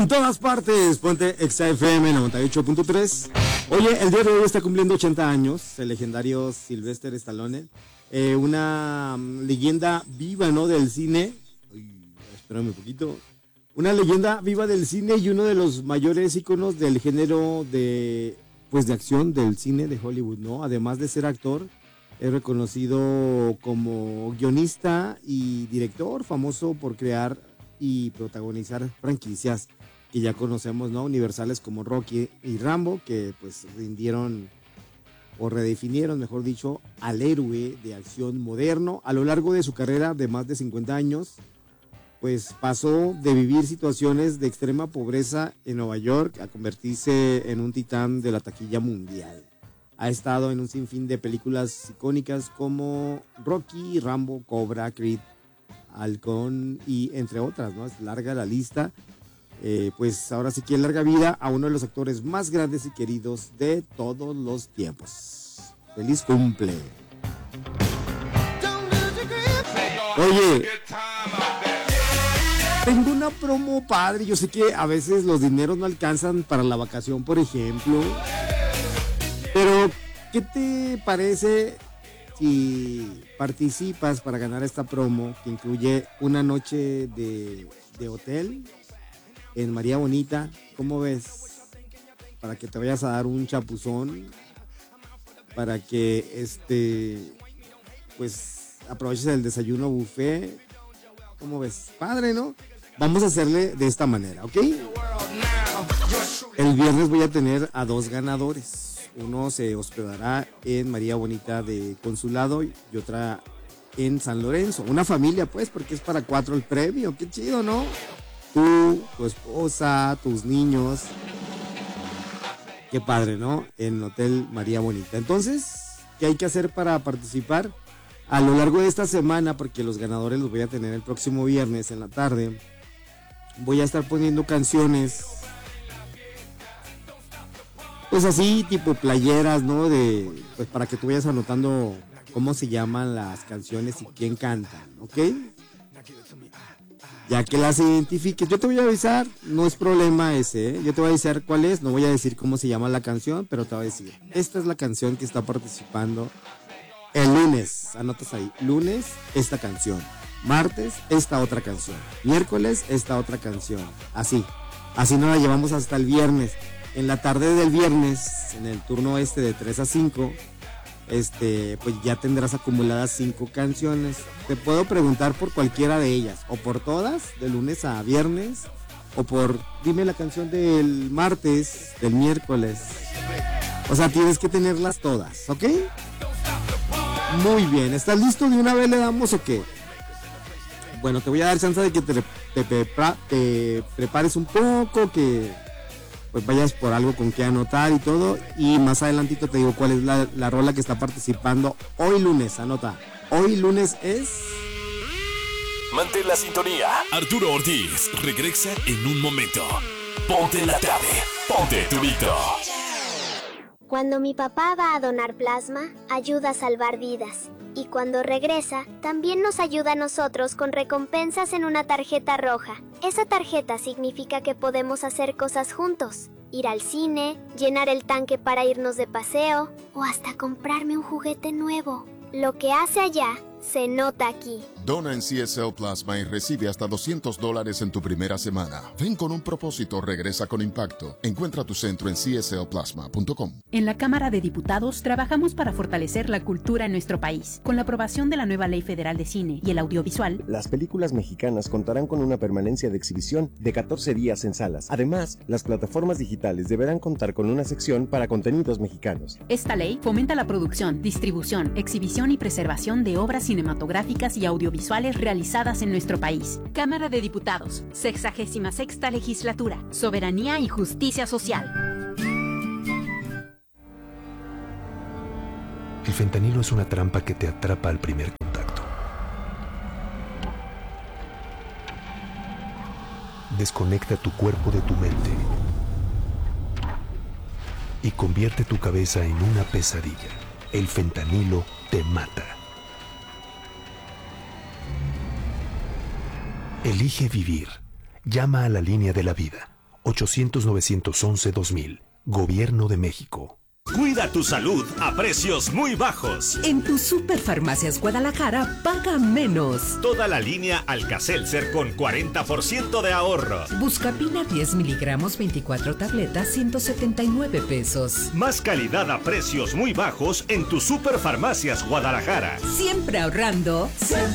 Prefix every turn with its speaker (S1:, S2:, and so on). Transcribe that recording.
S1: En todas partes, ponte Exa FM 98.3. Oye, el día de hoy está cumpliendo 80 años el legendario Sylvester Stallone, una leyenda viva, ¿no?, del cine. Espérame un poquito. Una leyenda viva del cine y uno de los mayores íconos del género de acción del cine de Hollywood, ¿no? Además de ser actor, es reconocido como guionista y director, famoso por crear y protagonizar franquicias que ya conocemos, ¿no?, universales como Rocky y Rambo, que pues rindieron o redefinieron, mejor dicho, al héroe de acción moderno. A lo largo de su carrera de más de 50 años, pues pasó de vivir situaciones de extrema pobreza en Nueva York a convertirse en un titán de la taquilla mundial. Ha estado en un sinfín de películas icónicas como Rocky, Rambo, Cobra, Creed, Halcón y entre otras, ¿no? Es larga la lista. Pues ahora sí que larga vida a uno de los actores más grandes y queridos de todos los tiempos. ¡Feliz cumple! Oye, tengo una promo padre. Yo sé que a veces los dineros no alcanzan para la vacación, por ejemplo. Pero, ¿qué te parece si participas para ganar esta promo que incluye una noche de hotel en María Bonita? ¿Cómo ves? Para que te vayas a dar un chapuzón, para que pues aproveches el desayuno buffet. ¿Cómo ves? Padre, ¿no? Vamos a hacerle de esta manera, ¿ok? El viernes voy a tener a 2 ganadores. Uno se hospedará en María Bonita de Consulado y otra en San Lorenzo. Una familia, pues, porque es para 4 el premio. Qué chido, ¿no? Tú, tu esposa, tus niños. Qué padre, ¿no? En Hotel María Bonita. Entonces, ¿qué hay que hacer para participar? A lo largo de esta semana, porque los ganadores los voy a tener el próximo viernes en la tarde, voy a estar poniendo canciones, pues así, tipo playeras, ¿no? Pues para que tú vayas anotando cómo se llaman las canciones y quién canta, ¿ok? Ya que las identifiques, yo te voy a avisar, no es problema ese, ¿eh? Yo te voy a avisar cuál es, no voy a decir cómo se llama la canción, pero te voy a decir, esta es la canción que está participando el lunes, anotas ahí, lunes, esta canción, martes, esta otra canción, miércoles, esta otra canción, así nos la llevamos hasta el viernes. En la tarde del viernes, en el turno de 3 a 5, pues ya tendrás acumuladas 5 canciones. Te puedo preguntar por cualquiera de ellas, o por todas, de lunes a viernes, o por, dime la canción del martes, del miércoles. O sea, tienes que tenerlas todas, ¿ok? Muy bien, ¿estás listo? ¿De una vez le damos o qué? Bueno, te voy a dar chance de que te prepares un poco, que pues vayas por algo con que anotar y todo, y más adelantito te digo cuál es la rola que está participando hoy lunes. Anota, hoy lunes es...
S2: Mantén la sintonía. Arturo Ortiz regresa en un momento. Ponte la tarde, ponte Turito.
S3: Cuando mi papá va a donar plasma, ayuda a salvar vidas. Y cuando regresa, también nos ayuda a nosotros con recompensas en una tarjeta roja. Esa tarjeta significa que podemos hacer cosas juntos. Ir al cine, llenar el tanque para irnos de paseo, o hasta comprarme un juguete nuevo. Lo que hace allá, se nota aquí.
S4: Dona en CSL Plasma y recibe hasta $200 en tu primera semana. Ven con un propósito, regresa con impacto. Encuentra tu centro en cslplasma.com.
S5: En la Cámara de Diputados trabajamos para fortalecer la cultura en nuestro país. Con la aprobación de la nueva Ley Federal de Cine y el Audiovisual,
S6: las películas mexicanas contarán con una permanencia de exhibición de 14 días en salas. Además, las plataformas digitales deberán contar con una sección para contenidos mexicanos.
S5: Esta ley fomenta la producción, distribución, exhibición y preservación de obras cinematográficas y audiovisuales realizadas en nuestro país. Cámara de Diputados, 66ª Legislatura, Soberanía y Justicia Social.
S7: El fentanilo es una trampa que te atrapa al primer contacto. Desconecta tu cuerpo de tu mente y convierte tu cabeza en una pesadilla. El fentanilo te mata. Elige vivir. Llama a la línea de la vida. 800-911-2000. Gobierno de México.
S8: Cuida tu salud a precios muy bajos.
S9: En tu Superfarmacias Guadalajara, paga menos.
S8: Toda la línea Alka-Seltzer con 40% de ahorro.
S9: Buscapina 10 miligramos, 24 tabletas, 179 pesos.
S8: Más calidad a precios muy bajos en tu Superfarmacias Guadalajara.
S9: Siempre ahorrando. Siempre